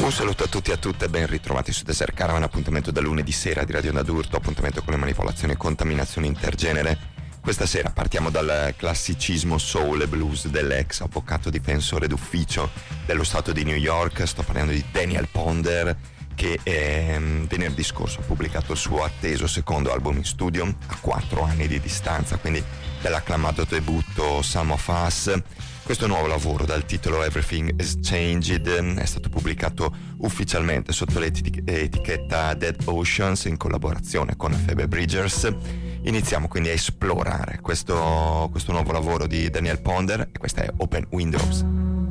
Un saluto a tutti e a tutte, ben ritrovati su Desert Caravan, appuntamento da lunedì sera di Radio Onda d'Urto, appuntamento con le manipolazioni e contaminazioni intergenere. Questa sera partiamo dal classicismo soul e blues dell'ex avvocato difensore d'ufficio dello Stato di New York. Sto parlando di Daniel Ponder, che venerdì scorso ha pubblicato il suo atteso secondo album in studio a 4 anni di distanza, quindi dall'acclamato debutto Some of Us. Questo nuovo lavoro dal titolo Everything is Changed è stato pubblicato ufficialmente sotto l'etichetta Dead Oceans in collaborazione con Phoebe Bridgers. Iniziamo quindi a esplorare questo nuovo lavoro di Daniel Ponder, e questa è Open Windows.